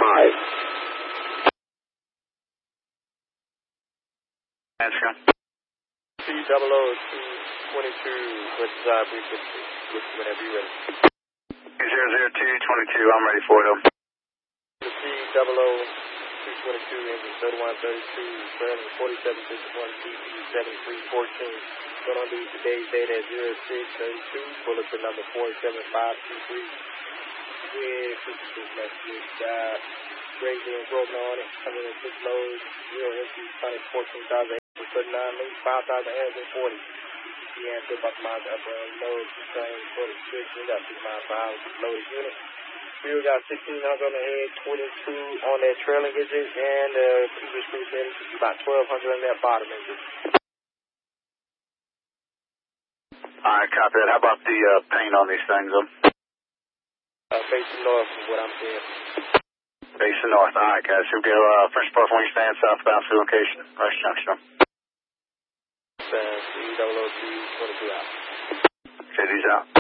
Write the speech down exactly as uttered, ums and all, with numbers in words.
five. Answer. C double O two twenty-two, what's uh, frequency? Whenever you're ready. zero zero two twenty-two, I'm ready for it. The C double O two twenty-two, engine thirty-one thirty-two, trailing forty-seven fifty-one, C P seventy-three fourteen. Going on to today's date at zero six thirty-two, bulletin number four seven five two three. Yeah, frequency message, uh, gravy and broken on it, one hundred six loads, zero empty, tonnage fourteen thousand eight hundred thirty-nine, links five thousand eight hundred forty. Yeah, good about the miles upper and load, train forty-six, we got six miles per hour, loaded unit. We got sixteen hundred on the head, twenty-two on that trailing engine, and uh, previous cruise about twelve hundred on that bottom engine. Alright, copy that. How about the uh, paint on these things, though? Uh, facing north is what I'm seeing. Facing north. Alright, guys. You'll go uh, French Park when you stand southbound to location. Rush Junction. C double O two twenty-two out. Okay, these out.